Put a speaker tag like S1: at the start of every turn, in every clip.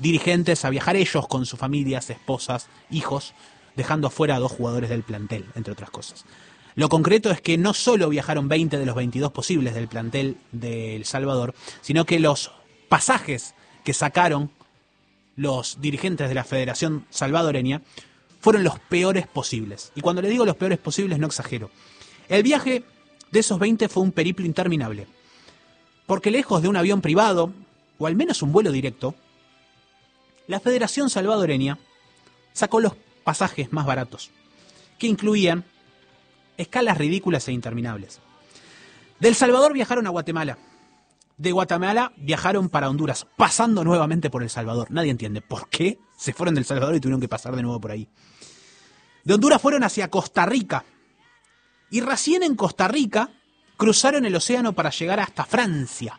S1: dirigentes a viajar ellos con sus familias, esposas, hijos, dejando afuera a 2 jugadores del plantel, entre otras cosas. Lo concreto es que no solo viajaron 20 de los 22 posibles del plantel de El Salvador, sino que los pasajes que sacaron los dirigentes de la Federación Salvadoreña fueron los peores posibles. Y cuando le digo los peores posibles no exagero. El viaje de esos 20 fue un periplo interminable. Porque lejos de un avión privado, o al menos un vuelo directo, la Federación Salvadoreña sacó los pasajes más baratos, que incluían escalas ridículas e interminables. De El Salvador viajaron a Guatemala. De Guatemala viajaron para Honduras, pasando nuevamente por El Salvador. Nadie entiende por qué se fueron del Salvador y tuvieron que pasar de nuevo por ahí. De Honduras fueron hacia Costa Rica. Y recién en Costa Rica cruzaron el océano para llegar hasta Francia.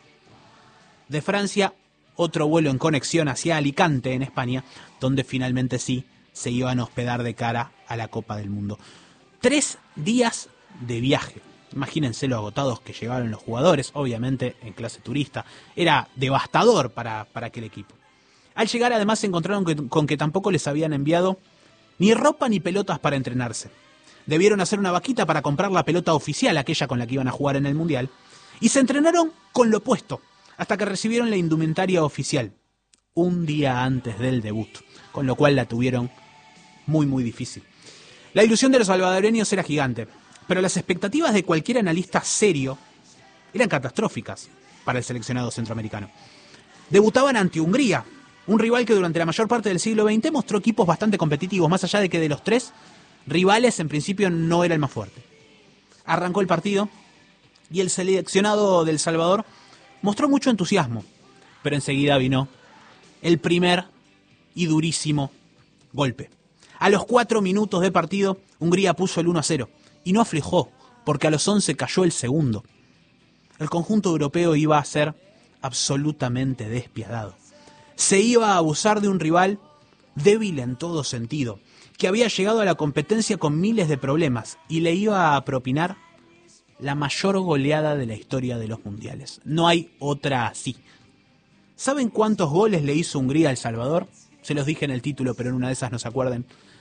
S1: De Francia, otro vuelo en conexión hacia Alicante, en España, donde finalmente sí se iban a hospedar de cara a la Copa del Mundo. 3 días de viaje. Imagínense lo agotados que llegaron los jugadores, obviamente en clase turista. Era devastador para aquel equipo. Al llegar además se encontraron con que tampoco les habían enviado ni ropa ni pelotas para entrenarse. Debieron hacer una vaquita para comprar la pelota oficial, aquella con la que iban a jugar en el Mundial, y se entrenaron con lo opuesto, hasta que recibieron la indumentaria oficial, un día antes del debut, con lo cual la tuvieron muy difícil. La ilusión de los salvadoreños era gigante, pero las expectativas de cualquier analista serio eran catastróficas para el seleccionado centroamericano. Debutaban ante Hungría, un rival que durante la mayor parte del siglo XX mostró equipos bastante competitivos, más allá de que de los 3 rivales en principio no era el más fuerte. Arrancó el partido y el seleccionado de El Salvador mostró mucho entusiasmo, pero enseguida vino el primer y durísimo golpe. A los 4 minutos de partido, Hungría puso el 1-0 y no aflojó, porque a los 11 cayó el segundo. El conjunto europeo iba a ser absolutamente despiadado. Se iba a abusar de un rival débil en todo sentido, que había llegado a la competencia con miles de problemas y le iba a propinar la mayor goleada de la historia de los mundiales. No hay otra así. ¿Saben cuántos goles le hizo Hungría a El Salvador? Se los dije en el título, pero en una de esas no se acuerdan.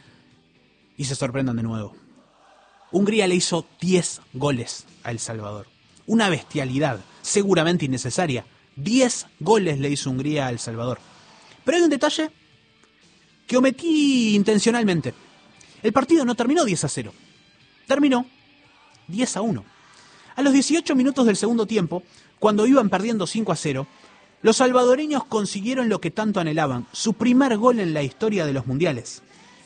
S1: Y se sorprendan de nuevo. Hungría le hizo 10 goles a El Salvador. Una bestialidad, seguramente innecesaria. 10 goles le hizo Hungría a El Salvador. Pero hay un detalle que omití intencionalmente. El partido no terminó 10-0. Terminó 10-1. A los 18 minutos del segundo tiempo, cuando iban perdiendo 5-0, los salvadoreños consiguieron lo que tanto anhelaban, su primer gol en la historia de los mundiales.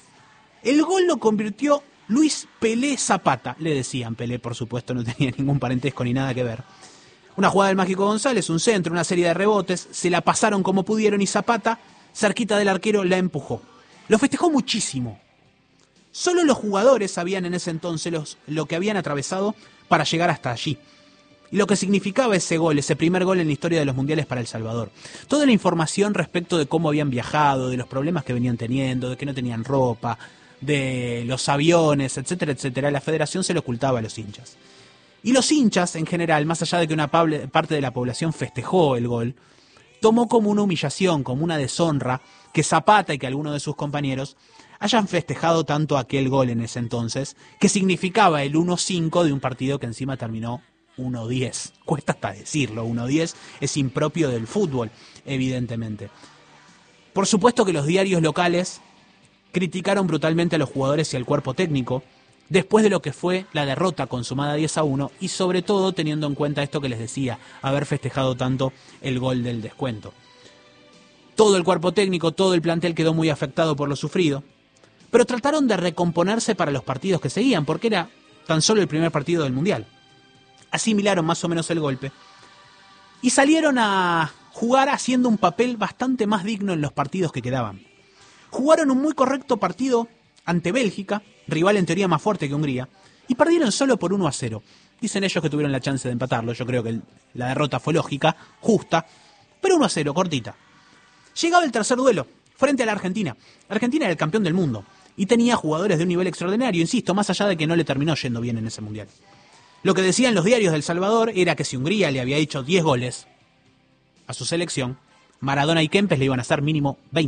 S1: El gol lo convirtió Luis Pelé Zapata, le decían. Pelé, por supuesto, no tenía ningún parentesco ni nada que ver. Una jugada del Mágico González, un centro, una serie de rebotes, se la pasaron como pudieron y Zapata, cerquita del arquero, la empujó. Lo festejó muchísimo. Solo los jugadores sabían en ese entonces lo que habían atravesado para llegar hasta allí. Y lo que significaba ese gol, ese primer gol en la historia de los mundiales para El Salvador. Toda la información respecto de cómo habían viajado, de los problemas que venían teniendo, de que no tenían ropa, de los aviones, etcétera, etcétera, la federación se lo ocultaba a los hinchas. Y los hinchas, en general, más allá de que una parte de la población festejó el gol, tomó como una humillación, como una deshonra, que Zapata y que algunos de sus compañeros hayan festejado tanto aquel gol en ese entonces, que significaba el 1-5 de un partido que encima terminó 1-10. Cuesta hasta decirlo, 1-10 es impropio del fútbol, evidentemente. Por supuesto que los diarios locales criticaron brutalmente a los jugadores y al cuerpo técnico, después de lo que fue la derrota consumada 10-1 y sobre todo teniendo en cuenta esto que les decía, haber festejado tanto el gol del descuento. Todo el cuerpo técnico, todo el plantel quedó muy afectado por lo sufrido, pero trataron de recomponerse para los partidos que seguían, porque era tan solo el primer partido del Mundial. Asimilaron más o menos el golpe y salieron a jugar haciendo un papel bastante más digno en los partidos que quedaban. Jugaron un muy correcto partido ante Bélgica, rival en teoría más fuerte que Hungría, y perdieron solo por 1-0. Dicen ellos que tuvieron la chance de empatarlo, yo creo que la derrota fue lógica, justa, pero 1-0, cortita. Llegaba el tercer duelo, frente a la Argentina. Argentina era el campeón del mundo, y tenía jugadores de un nivel extraordinario, insisto, más allá de que no le terminó yendo bien en ese Mundial. Lo que decían los diarios de El Salvador era que si Hungría le había hecho 10 goles a su selección, Maradona y Kempes le iban a hacer mínimo 20.